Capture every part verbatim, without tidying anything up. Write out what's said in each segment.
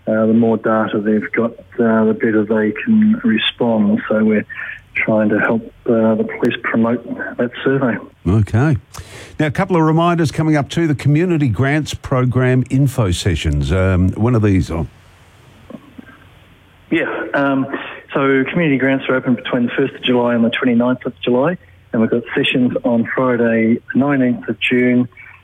uh, the more data they've got, uh, the better they can respond. So we're trying to help uh, the police promote that survey. Okay. Now, a couple of reminders coming up too. The Community Grants Program info sessions. Um, when are these on? Yeah. Um, so community grants are open between the first of July and the twenty-ninth of July. And we've got sessions on Friday, the nineteenth of June,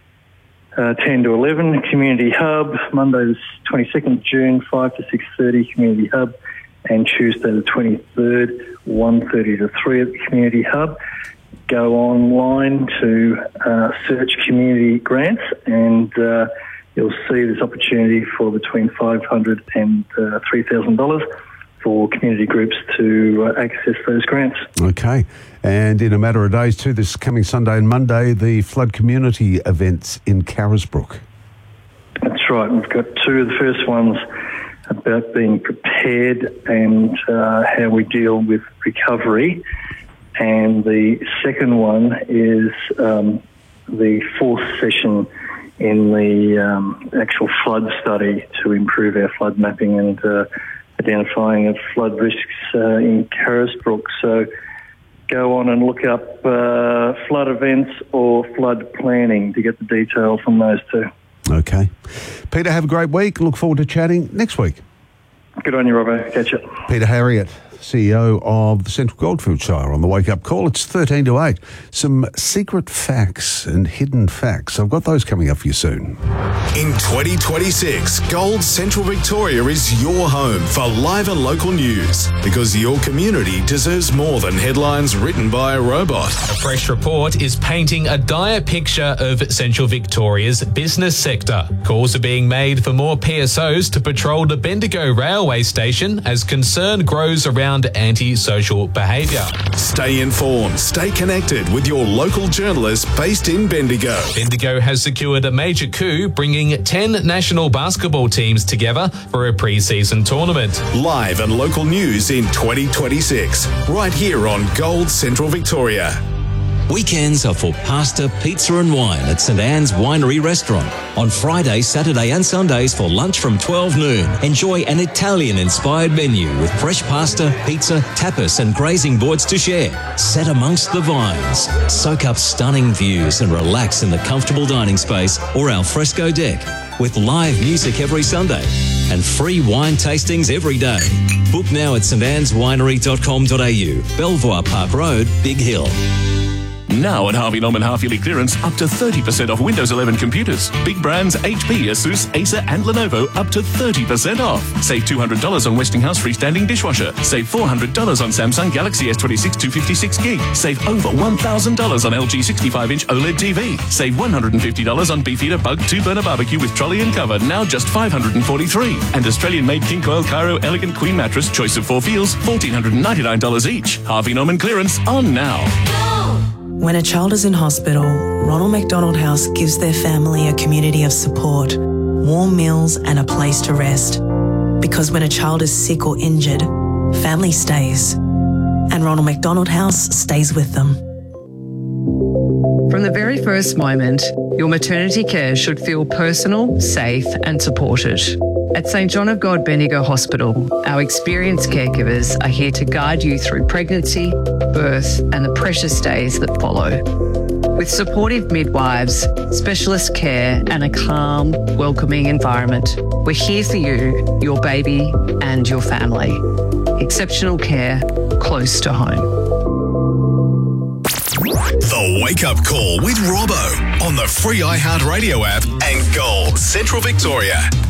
uh, ten to eleven, Community Hub. Monday, the twenty-second of June, five to six thirty, Community Hub. And Tuesday, the twenty-third, one thirty to three at the Community Hub. Go online to uh, search community grants, and uh, you'll see this opportunity for between five hundred dollars and uh, three thousand dollars for community groups to uh, access those grants. Okay. And in a matter of days too, this coming Sunday and Monday, the flood community events in Carisbrook. That's right. We've got two of the first ones about being prepared and uh, how we deal with recovery. And the second one is um, the fourth session in the um, actual flood study to improve our flood mapping and uh, identifying of flood risks uh, in Carisbrook. So go on and look up uh, flood events or flood planning to get the detail from those two. Okay. Peter, have a great week. Look forward to chatting next week. Good on you, Robbo. Catch you. Peter Harriott, C E O of the Central Goldfields Shire, on the Wake Up Call. It's thirteen to eight. Some secret facts and hidden facts. I've got those coming up for you soon. In twenty twenty-six, Gold Central Victoria is your home for live and local news, because your community deserves more than headlines written by a robot. A fresh report is painting a dire picture of Central Victoria's business sector. Calls are being made for more P S Os to patrol the Bendigo railway station as concern grows around anti-social behaviour. Stay informed, stay connected with your local journalists based in Bendigo. Bendigo has secured a major coup, bringing ten national basketball teams together for a pre-season tournament. Live and local news in twenty twenty-six, right here on Gold Central Victoria. Weekends are for pasta, pizza and wine at St Anne's Winery Restaurant. On Friday, Saturday and Sundays for lunch from twelve noon. Enjoy an Italian-inspired menu with fresh pasta, pizza, tapas and grazing boards to share. Set amongst the vines. Soak up stunning views and relax in the comfortable dining space or al fresco deck. With live music every Sunday and free wine tastings every day. Book now at st annes winery dot com dot a u. Belvoir Park Road, Big Hill. Now at Harvey Norman half-yearly clearance, up to thirty percent off Windows eleven computers. Big brands H P, Asus, Acer and Lenovo up to thirty percent off. Save two hundred dollars on Westinghouse freestanding dishwasher. Save four hundred dollars on Samsung Galaxy S twenty-six two fifty-six gig. Save over one thousand dollars on L G sixty-five inch OLED T V. Save one hundred fifty dollars on Beefeater Bug two burner barbecue with trolley and cover, now just five hundred forty-three dollars. And Australian-made King Coil Cairo Elegant Queen Mattress, choice of four feels, one thousand four hundred ninety-nine dollars each. Harvey Norman clearance on now. When a child is in hospital, Ronald McDonald House gives their family a community of support, warm meals and a place to rest. Because when a child is sick or injured, family stays. And Ronald McDonald House stays with them. From the very first moment, your maternity care should feel personal, safe and supported. At St John of God Bendigo Hospital, our experienced caregivers are here to guide you through pregnancy, birth and the precious days that follow. With supportive midwives, specialist care and a calm, welcoming environment, we're here for you, your baby and your family. Exceptional care close to home. The Wake Up Call with Robbo on the free iHeartRadio app and Gold Central Victoria.